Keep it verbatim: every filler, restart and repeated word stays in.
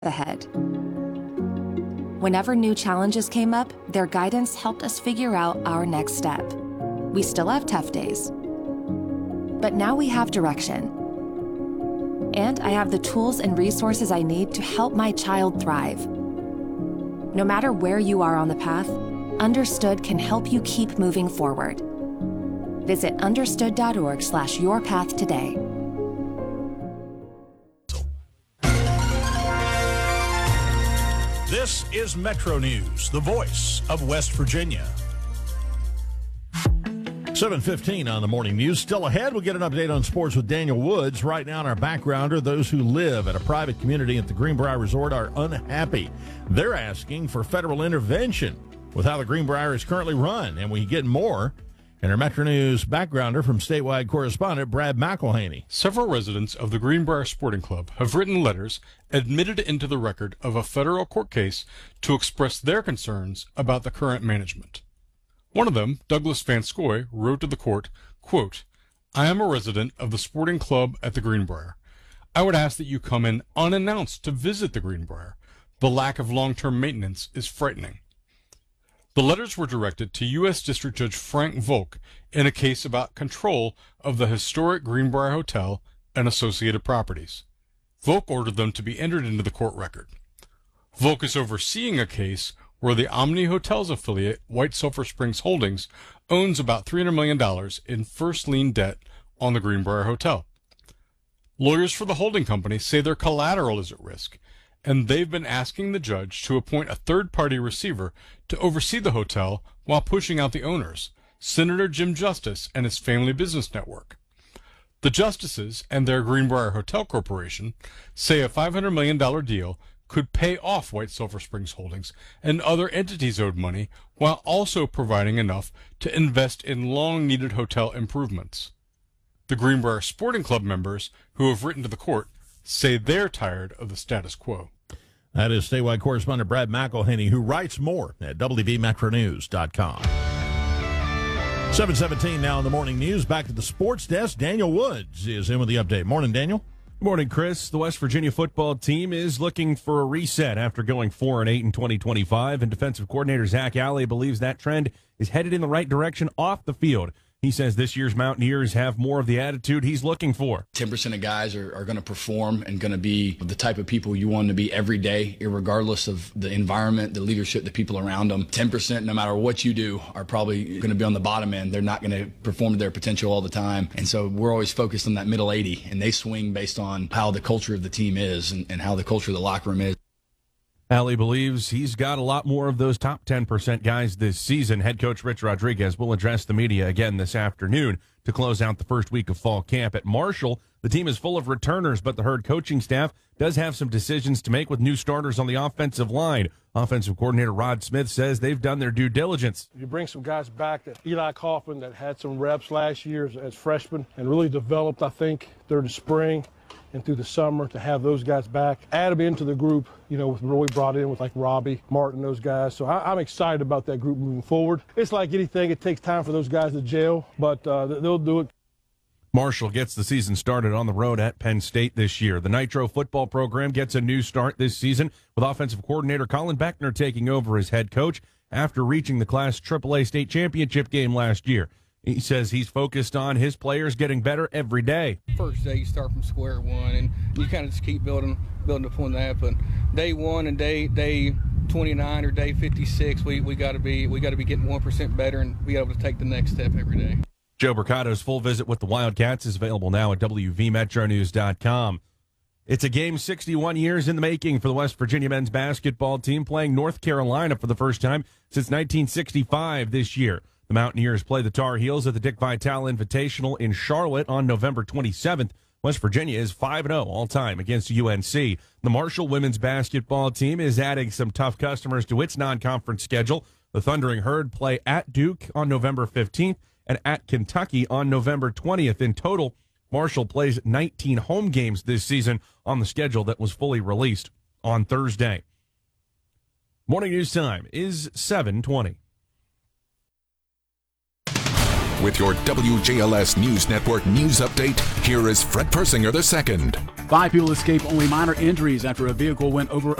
ahead. Whenever new challenges came up, their guidance helped us figure out our next step. We still have tough days, but now we have direction. And I have the tools and resources I need to help my child thrive. No matter where you are on the path, Understood can help you keep moving forward. Visit understood.org slash your path today. This is Metro News, the voice of West Virginia. seven fifteen on the morning news. Still ahead, we'll get an update on sports with Daniel Woods. Right now in our backgrounder, those who live at a private community at the Greenbrier Resort are unhappy. They're asking for federal intervention with how the Greenbrier is currently run. And we get more in our Metro News backgrounder from statewide correspondent Brad McElhaney. Several residents of the Greenbrier Sporting Club have written letters admitted into the record of a federal court case to express their concerns about the current management. One of them, Douglas Vanscoy, wrote to the court, quote, I am a resident of the sporting club at the Greenbrier. I would ask that you come in unannounced to visit the Greenbrier. The lack of long-term maintenance is frightening. The letters were directed to U S District Judge Frank Volk in a case about control of the historic Greenbrier Hotel and associated properties. Volk ordered them to be entered into the court record. Volk is overseeing a case where the Omni Hotels affiliate, White Sulphur Springs Holdings, owns about three hundred million dollars in first lien debt on the Greenbrier Hotel. Lawyers for the holding company say their collateral is at risk, and they've been asking the judge to appoint a third-party receiver to oversee the hotel while pushing out the owners, Senator Jim Justice and his Family Business Network. The Justices and their Greenbrier Hotel Corporation say a five hundred million dollars deal could pay off White Sulphur Springs Holdings and other entities owed money while also providing enough to invest in long-needed hotel improvements. The Greenbrier Sporting Club members who have written to the court say they're tired of the status quo. That is statewide correspondent Brad McElhaney, who writes more at W V Metro News dot com. seven seventeen now in the morning news. Back to the sports desk. Daniel Woods is in with the update. Morning, Daniel. Good morning, Chris. The West Virginia football team is looking for a reset after going four and eight in twenty twenty-five, and defensive coordinator Zach Alley believes that trend is headed in the right direction off the field. He says this year's Mountaineers have more of the attitude he's looking for. ten percent of guys are, are going to perform and going to be the type of people you want to be every day, regardless of the environment, the leadership, the people around them. ten percent, no matter what you do, are probably going to be on the bottom end. They're not going to perform to their potential all the time. And so we're always focused on that middle eighty, and they swing based on how the culture of the team is and, and how the culture of the locker room is. Alley believes he's got a lot more of those top ten percent guys this season. Head coach Rich Rodriguez will address the media again this afternoon to close out the first week of fall camp. At Marshall, the team is full of returners, but the Herd coaching staff does have some decisions to make with new starters on the offensive line. Offensive coordinator Rod Smith says they've done their due diligence. You bring some guys back, that Eli Kaufman, that had some reps last year as, as freshmen and really developed, I think, during the spring and through the summer, to have those guys back. Add them into the group, you know, with Roy brought in with like Robbie, Martin, those guys. So I, I'm excited about that group moving forward. It's like anything, it takes time for those guys to gel, but uh, they'll do it. Marshall gets the season started on the road at Penn State this year. The Nitro football program gets a new start this season with offensive coordinator Colin Beckner taking over as head coach after reaching the Class triple A state championship game last year. He says he's focused on his players getting better every day. First day, you start from square one, and you kind of just keep building building upon that. But day one and day day twenty-nine or day fifty-six, we we got to be we got to be getting one percent better and be able to take the next step every day. Joe Mercado's full visit with the Wildcats is available now at W V Metro News dot com. It's a game sixty-one years in the making for the West Virginia men's basketball team, playing North Carolina for the first time since nineteen sixty-five this year. The Mountaineers play the Tar Heels at the Dick Vitale Invitational in Charlotte on November twenty-seventh. West Virginia is five and oh all-time against U N C. The Marshall women's basketball team is adding some tough customers to its non-conference schedule. The Thundering Herd play at Duke on November fifteenth and at Kentucky on November twentieth. In total, Marshall plays nineteen home games this season on the schedule that was fully released on Thursday. Morning news time is seven twenty. With your W J L S News Network news update, here is Fred Persinger the second. Five people escaped only minor injuries after a vehicle went over